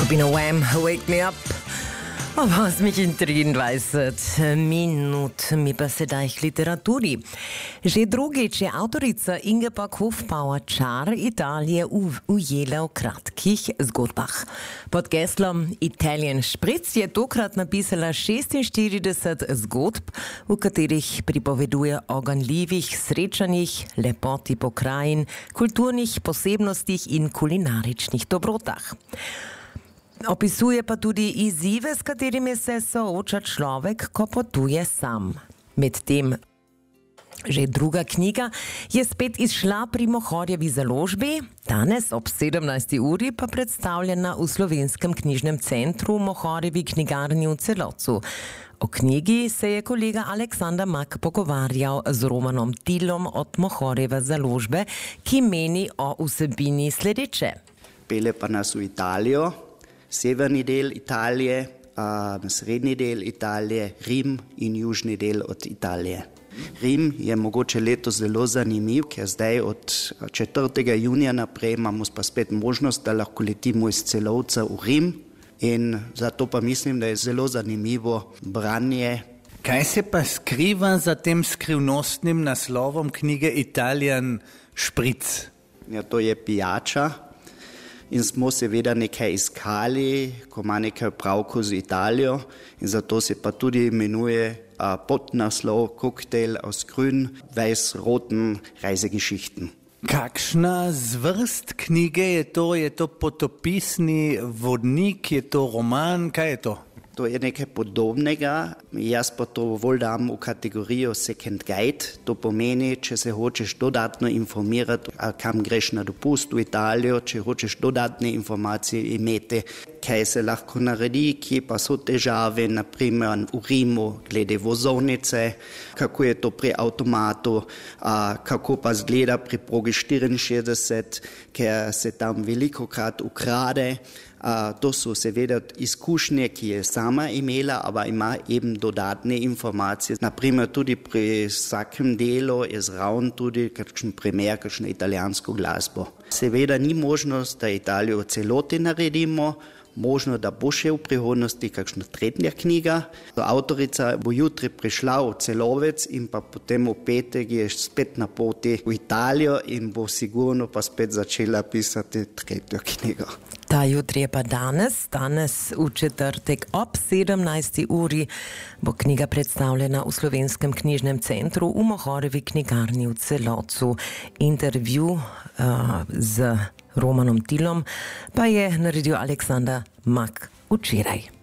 Skupina Wham, Wake Me Up. Was mich in 23 minut mi pa sedaj k literaturi. Že drugič je avtorica Ingeborg Hofbauer čar Italije ujela v kratkih zgodbah. Pod geslom Italian Spritz je tokrat napisala 46 zgodb, v katerih pripoveduje o ganljivih srečanjih, lepoti pokrajin, kulturnih posebnostih in kulinaričnih dobrotah. Opisuje pa tudi izzive, s katerimi se sooča človek, ko potuje sam. Medtem že druga knjiga je spet izšla pri Mohorjevi založbi, danes ob 17. uri pa predstavljena v Slovenskem knjižnem centru Mohorjevi knjigarni v Celovcu. O knjigi se je kolega Aleksander Mak pogovarjal z Romanom Tilom od Mohorjeve založbe, ki meni o vsebini sledeče. Pele pa nas v Italijo. Severni del Italije, srednji del Italije, Rim in južni del od Italije. Rim je mogoče letos zelo zanimiv, ker zdaj od 4. junija naprej imamo pa spet možnost, da lahko letimo iz Celovca v Rim in zato pa mislim, da je zelo zanimivo branje. Kaj se pa skriva za tem skrivnostnim naslovom knjige Italian Spritz? Ja, to je pijača. In smo seveda nekaj iskali, ko ima nekaj opravkov z Italijo in zato se pa tudi imenuje podnaslov Cocktail aus grün, weiß, roten Reisegeschichten. Kakšna zvrst knjige je to? Je to potopisni vodnik, je to roman, kaj je to? To je nekaj podobnega, jaz pa to bolj dam v kategorijo second guide. To pomeni, če se hočeš dodatno informirati, kam greš na dopust v Italijo, če hočeš dodatne informacije imeti, kaj se lahko naredi, kje pa so težave, naprimer v Rimu glede vozovnice, kako je to pri avtomatu, kako pa zgleda pri progi 64, ker se tam velikokrat ukrade. To so seveda izkušnje, ki je sama imela, aber ima eben dodatne informacije. Naprimer tudi pri vsakem delu je zraven tudi kakšen primer, kakšno italijansko glasbo. Seveda ni možnost, da Italijo v celoti naredimo, možno, da bo še v prihodnosti kakšna tretja knjiga. Avtorica bo jutri prišla v Celovec in pa potem v petek je spet na poti v Italijo in bo sigurno pa spet začela pisati tretjo knjigo. Ta jutri je pa danes v četrtek ob 17. uri bo knjiga predstavljena v Slovenskem knjižnem centru v Mohorjevi knjigarni v Celovcu. Intervju z Romanom Tilom pa je naredil Aleksander Mak včeraj.